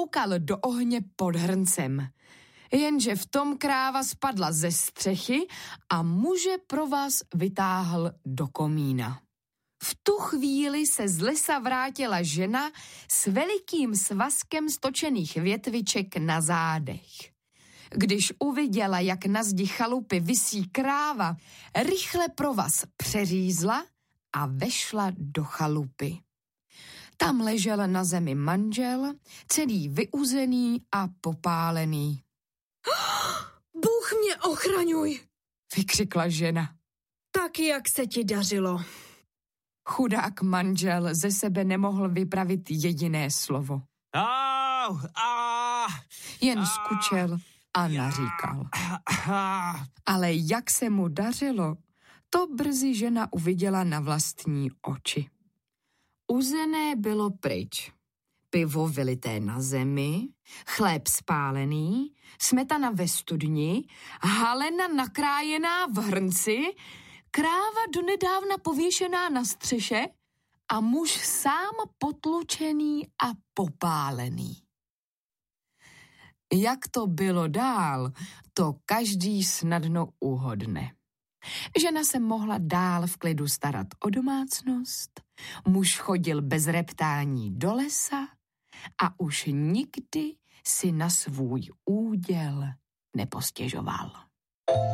koukal do ohně pod hrncem. Jenže v tom kráva spadla ze střechy a muže pro vás vytáhl do komína. V tu chvíli se z lesa vrátila žena s velikým svazkem stočených větviček na zádech. Když uviděla, jak na zdi chalupy visí kráva, rychle pro vás přeřízla a vešla do chalupy. Tam ležel na zemi manžel, celý vyuzený a popálený. Bůh mě ochraňuj, vykřikla žena. Tak jak se ti dařilo? Chudák manžel ze sebe nemohl vypravit jediné slovo. Jen skučel a naříkal. Ale jak se mu dařilo, to brzy žena uviděla na vlastní oči. Uzené bylo pryč. Pivo vylité na zemi, chléb spálený, smetana ve studni, halena nakrájená v hrnci, kráva donedávna pověšená na střeše a muž sám potlučený a popálený. Jak to bylo dál, to každý snadno uhodne. Žena se mohla dál v klidu starat o domácnost, muž chodil bez reptání do lesa a už nikdy si na svůj úděl nepostěžoval.